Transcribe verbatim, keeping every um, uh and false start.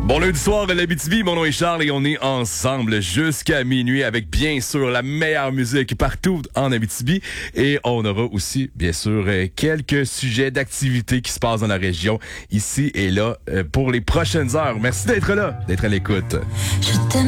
Bon lundi soir, l'Abitibi, mon nom est Charles et on est ensemble jusqu'à minuit avec bien sûr la meilleure musique partout en Abitibi. Et on aura aussi, bien sûr, quelques sujets d'activité qui se passent dans la région, ici et là, pour les prochaines heures. Merci d'être là, d'être à l'écoute. Je